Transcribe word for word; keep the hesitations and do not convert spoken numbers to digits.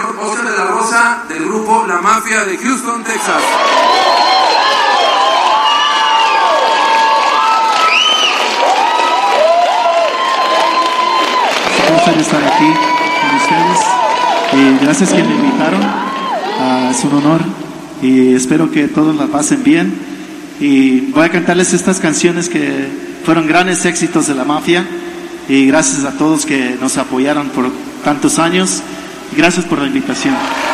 señor Oscar de la Rosa, del grupo La Mafia de Houston, Texas. Es un placer estar aquí con ustedes y gracias que me invitaron. Uh, es un honor y espero que todos la pasen bien. Y voy a cantarles estas canciones que fueron grandes éxitos de La Mafia. Y gracias a todos que nos apoyaron por tantos años. Y gracias por la invitación.